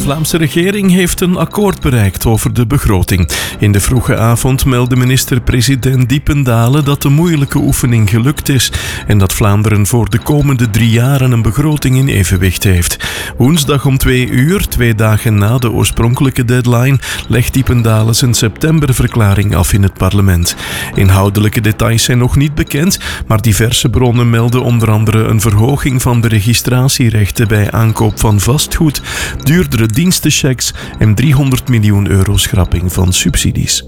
Vlaamse regering heeft een akkoord bereikt over de begroting. In de vroege avond meldde minister-president Diependalen dat de moeilijke oefening gelukt is en dat Vlaanderen voor de komende 3 jaar een begroting in evenwicht heeft. Woensdag om 2 uur, 2 dagen na de oorspronkelijke deadline, legt Diependalen zijn septemberverklaring af in het parlement. Inhoudelijke details zijn nog niet bekend, maar diverse bronnen melden onder andere een verhoging van de registratierechten bij aankoop van vastgoed, duurdere dienstenchecks en €300 miljoen schrapping van subsidies.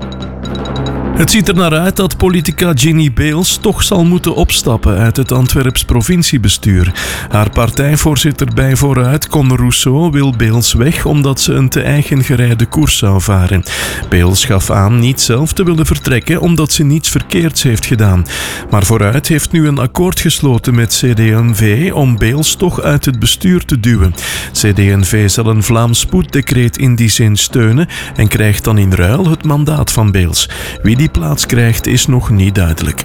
Het ziet er naar uit dat politica Ginny Beels toch zal moeten opstappen uit het Antwerps provinciebestuur. Haar partijvoorzitter bij Vooruit, Con Rousseau, wil Beels weg omdat ze een te eigengereide koers zou varen. Beels gaf aan niet zelf te willen vertrekken omdat ze niets verkeerds heeft gedaan. Maar Vooruit heeft nu een akkoord gesloten met CD&V om Beels toch uit het bestuur te duwen. CD&V zal een Vlaams spoeddecreet in die zin steunen en krijgt dan in ruil het mandaat van Beels. Wie die plaats krijgt is nog niet duidelijk.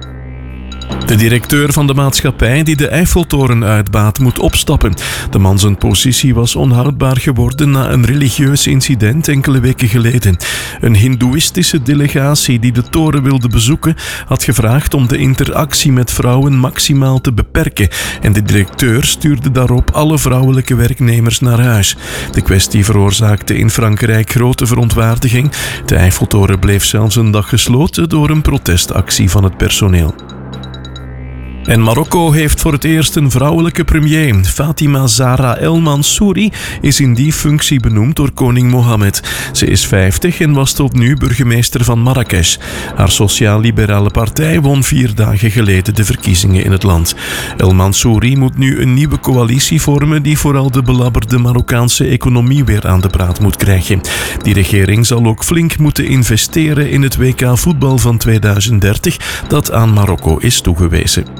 De directeur van de maatschappij die de Eiffeltoren uitbaat moet opstappen. De man zijn positie was onhoudbaar geworden na een religieus incident enkele weken geleden. Een hindoeïstische delegatie die de toren wilde bezoeken had gevraagd om de interactie met vrouwen maximaal te beperken en de directeur stuurde daarop alle vrouwelijke werknemers naar huis. De kwestie veroorzaakte in Frankrijk grote verontwaardiging. De Eiffeltoren bleef zelfs een dag gesloten door een protestactie van het personeel. En Marokko heeft voor het eerst een vrouwelijke premier. Fatima Zahra El Mansouri is in die functie benoemd door koning Mohammed. Ze is 50 en was tot nu burgemeester van Marrakesh. Haar sociaal-liberale partij won 4 dagen geleden de verkiezingen in het land. El Mansouri moet nu een nieuwe coalitie vormen die vooral de belabberde Marokkaanse economie weer aan de praat moet krijgen. Die regering zal ook flink moeten investeren in het WK voetbal van 2030 dat aan Marokko is toegewezen.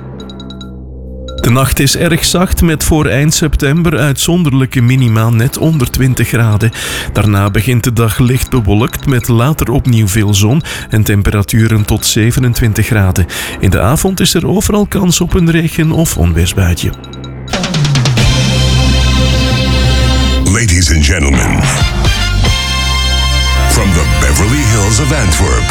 De nacht is erg zacht met voor eind september uitzonderlijke minima net onder 20 graden. Daarna begint de dag licht bewolkt met later opnieuw veel zon en temperaturen tot 27 graden. In de avond is er overal kans op een regen- of onweersbuitje. Ladies and gentlemen, from the Beverly Hills of Antwerp,